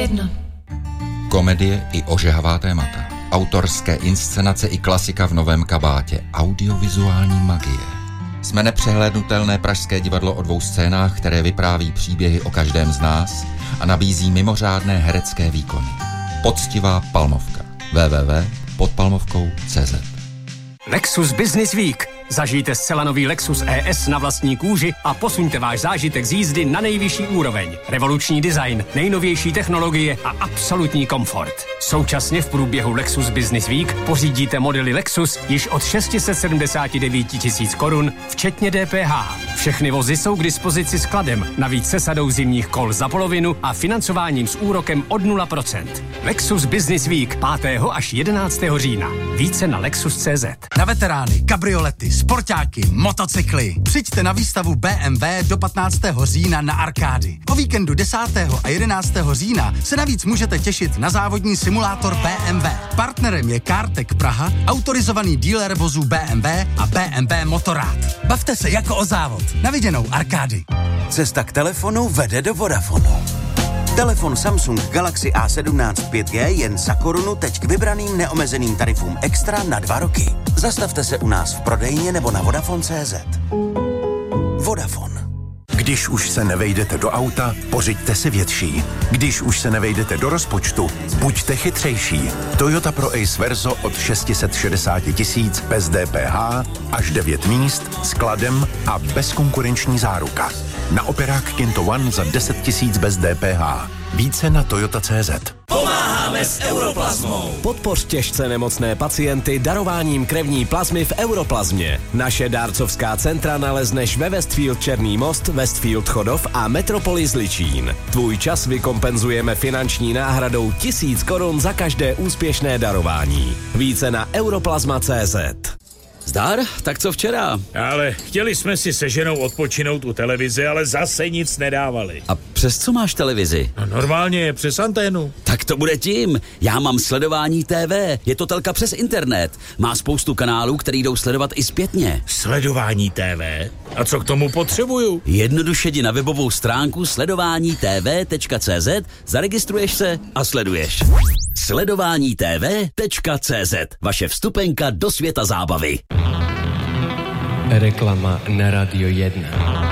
1. Komedie i ožehavá témata. Autorské inscenace i klasika v novém kabátě. Audiovizuální magie. Jsme nepřehlédnutelné pražské divadlo o 2 scénách, které vypráví příběhy o každém z nás a nabízí mimořádné herecké výkony. Poctivá Palmovka. www.podpalmovkou.cz. Lexus Business Week. Zažijte zcela nový Lexus ES na vlastní kůži a posuňte váš zážitek z jízdy na nejvyšší úroveň. Revoluční design, nejnovější technologie a absolutní komfort. Současně v průběhu Lexus Business Week pořídíte modely Lexus již od 679 000 korun, včetně DPH. Všechny vozy jsou k dispozici skladem, navíc se sadou zimních kol za polovinu a financováním s úrokem od 0%. Lexus Business Week 5. až 11. října. Více na Lexus.cz. Na veterány, kabriolety, sportáky, motocykly. Přijďte na výstavu BMW do 15. října na Arkády. O víkendu 10. a 11. října se navíc můžete těšit na závodní simulátor BMW. Partnerem je CarTech Praha, autorizovaný dealer vozů BMW a BMW Motorrad. Bavte se jako o závod. Na viděnou Arkády. Cesta k telefonu vede do Vodafonu. Telefon Samsung Galaxy A17 5G jen za korunu teď k vybraným neomezeným tarifům extra na 2 roky. Zastavte se u nás v prodejně nebo na Vodafone.cz. Vodafone. Když už se nevejdete do auta, pořiďte si větší. Když už se nevejdete do rozpočtu, buďte chytřejší. Toyota Pro Ace Verso od 660 000 bez DPH, až 9 míst, skladem a bezkonkurenční záruka. Na operák Kinto One za 10 000 bez DPH. Více na Toyota.cz. Pomáháme s Europlazmou. Podpoř těžce nemocné pacienty darováním krevní plazmy v Europlazmě. Naše dárcovská centra nalezneš ve Westfield Černý Most, Westfield Chodov a Metropolis Ličín. Tvůj čas vykompenzujeme finanční náhradou 1000 korun za každé úspěšné darování. Více na Europlazma.cz. Zdar, tak co včera? Ale chtěli jsme si se ženou odpočinout u televize, ale zase nic nedávali. A přes co máš televizi? No normálně, přes anténu. Tak to bude tím. Já mám Sledování TV. Je to telka přes internet. Má spoustu kanálů, který jdou sledovat i zpětně. Sledování TV? A co k tomu potřebuju? Jednoduše jdi na webovou stránku sledovánitv.cz, zaregistruješ se a sleduješ. Sledovánitv.cz. Vaše vstupenka do světa zábavy. Reklama na Radio 1.